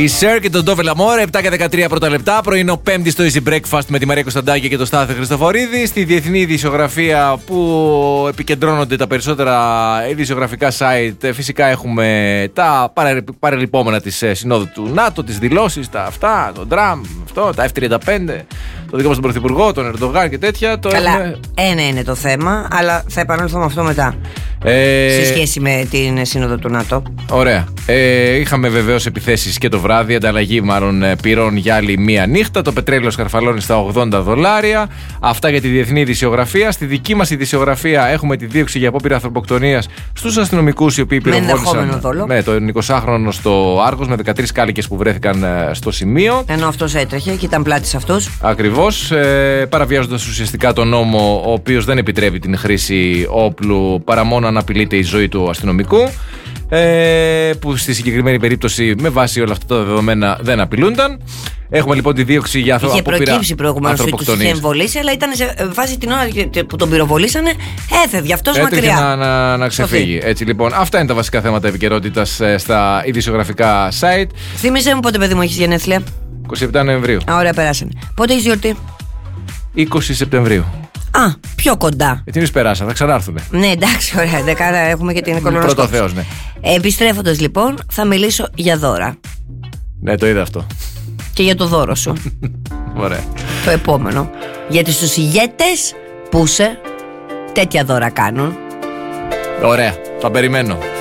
Η Σερ και τον Ντόβελ Αμόρ, 7 και 13 πρώτα λεπτά. Πρωινό Πέμπτη στο Easy Breakfast με τη Μαρία Κωνσταντάκη και τον Στάθη Χριστοφορίδη. Στη διεθνή ειδησιογραφία που επικεντρώνονται τα περισσότερα ειδησιογραφικά site, φυσικά έχουμε τα παρελειπόμενα της Συνόδου του ΝΑΤΟ, τις δηλώσεις, τα αυτά, το Τραμπ, τα F-35, το δικό μας τον Πρωθυπουργό, τον Ερντογάν και τέτοια. Καλά, ένα είναι το θέμα, αλλά θα επανέλθω με αυτό μετά. Σε σχέση με την Σύνοδο του ΝΑΤΟ. Ωραία. Είχαμε βεβαίως επιθέσεις και το βράδυ, ανταλλαγή μάλλον πυρών για άλλη μία νύχτα. Το πετρέλαιο σκαρφαλώνει στα $80. Αυτά για τη διεθνή ειδησιογραφία. Στη δική μας ειδησιογραφία έχουμε τη δίωξη για απόπειρα ανθρωποκτονίας στους αστυνομικούς οι οποίοι πυροβόλησαν τον 20χρονο στο Άργος με 13 κάλικες που βρέθηκαν στο σημείο. Ενώ αυτός έτρεχε και ήταν πλάτη σε αυτούς. Ακριβώς. Παραβιάζοντας ουσιαστικά τον νόμο, ο οποίος δεν επιτρέπει την χρήση όπλου παρά μόνο αν απειλείται η ζωή του αστυνομικού. Που στη συγκεκριμένη περίπτωση, με βάση όλα αυτά τα δεδομένα, δεν απειλούνταν. Έχουμε λοιπόν τη δίωξη για απόπειρα ανθρωποκτονίας. Είχε προκύψει προηγουμένως ότι τους είχε εμβολήσει, αλλά ήταν σε φάση την ώρα που τον πυροβολήσανε, έφευγε αυτός μακριά. Να ξεφύγει. Έτσι λοιπόν, αυτά είναι τα βασικά θέματα επικαιρότητας στα ειδησιογραφικά site. Θύμισε μου πότε, παιδί μου, έχεις γενέθλια? 27 Νοεμβρίου. Ωραία, περάσανε. Πότε έχεις γιορτή? 20 Σεπτεμβρίου. Α, πιο κοντά. Τι περάσα, θα ξανάρθουνε. Ναι, εντάξει, ωραία. Δεκάρα έχουμε και την κολονοσκόπηση. Πρώτο Θεός, ναι. Επιστρέφοντας λοιπόν, θα μιλήσω για δώρα. Ναι, το είδα αυτό. Και για το δώρο σου. Ωραία. Το επόμενο. Γιατί στους ηγέτες τέτοια δώρα κάνουν. Ωραία, θα περιμένω.